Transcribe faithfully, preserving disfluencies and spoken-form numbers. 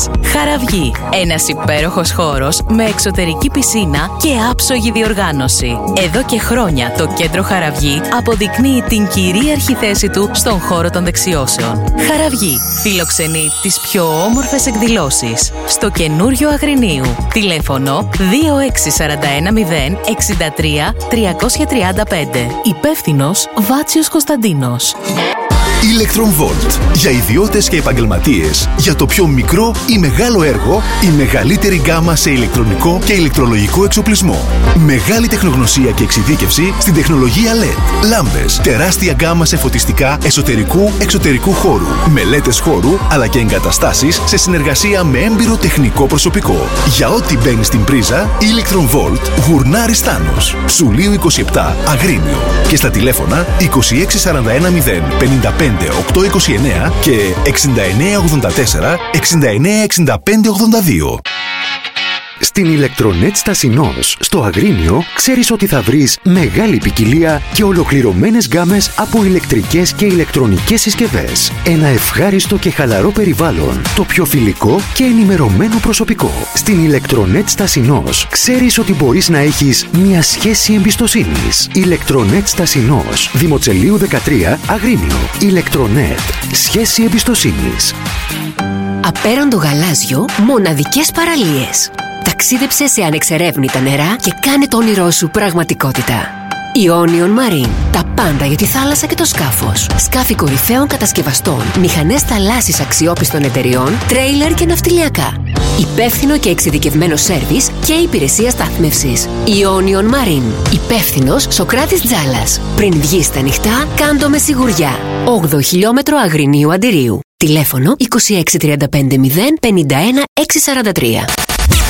Λάμπες. Χαραυγή. Ένας υπέροχος χώρος με εξωτερική πισίνα και άψογη διοργάνωση. Εδώ και χρόνια το κέντρο Χαραυγή αποδεικνύει την κυρίαρχη θέση του στον χώρο των δεξιώσεων. Χαραυγή φιλοξενεί τις πιο όμορφες εκδηλώσεις στο καινούριο Αγρινίου. Τηλέφωνο δύο έξι τέσσερα ένα μηδέν εξήντα τρία τριακόσια τριάντα πέντε. Υπεύθυνος Βάτσιος Κωνσταντίνος. Electron Volt. Για ιδιώτες και επαγγελματίες. Για το πιο μικρό ή μεγάλο έργο, η μεγαλύτερη γκάμα σε ηλεκτρονικό και ηλεκτρολογικό εξοπλισμό. Μεγάλη τεχνογνωσία και εξειδίκευση στην τεχνολογία ελ ι ντι. Λάμπες. Τεράστια γκάμα σε φωτιστικά εσωτερικού-εξωτερικού χώρου. Μελέτες χώρου αλλά και εγκαταστάσεις σε συνεργασία με έμπειρο τεχνικό προσωπικό. Για ό,τι μπαίνει στην πρίζα, Electron Volt. Γουρνάρης Στάνος. Σουλίου είκοσι επτά, Αγρίνιο. Και στα τηλέφωνα είκοσι έξι σαράντα ένα μηδέν πενήντα πέντε οκτακόσια είκοσι εννέα και εξήντα εννέα ογδόντα τέσσερα εξήντα εννέα εξήντα πέντε ογδόντα δύο. Στην Ηλεκτρονέτ Στασινός, στο Αγρίνιο, ξέρεις ότι θα βρεις μεγάλη ποικιλία και ολοκληρωμένες γκάμες από ηλεκτρικές και ηλεκτρονικές συσκευές. Ένα ευχάριστο και χαλαρό περιβάλλον, το πιο φιλικό και ενημερωμένο προσωπικό. Στην Ηλεκτρονέτ Στασινός, ξέρεις ότι μπορείς να έχεις μια σχέση εμπιστοσύνης. Ηλεκτρονέτ Στασινός, Δημοτσελείου δεκατρία, Αγρίνιο. Ηλεκτρονέτ, σχέση εμπιστοσύνης. Απέραντο γαλάζιο, μοναδικές παραλίες. Ταξίδεψε σε ανεξερεύνητα νερά και κάνε το όνειρό σου πραγματικότητα. Ionion Marine. Τα πάντα για τη θάλασσα και το σκάφος. Σκάφη κορυφαίων κατασκευαστών, μηχανές θαλάσσης αξιόπιστων εταιριών, τρέιλερ και ναυτιλιακά. Υπεύθυνο και εξειδικευμένο σέρβις και υπηρεσία στάθμευσης. Ionion Marine. Υπεύθυνος Σοκράτης Τζάλας. Πριν βγεις στα νυχτά, κάντο με σιγουριά. όγδοο χιλιόμετρο Αγρινίου Αντιρίου. Τηλέφωνο είκοσι έξι τριάντα πέντε μηδέν πενήντα ένα έξι σαράντα τρία.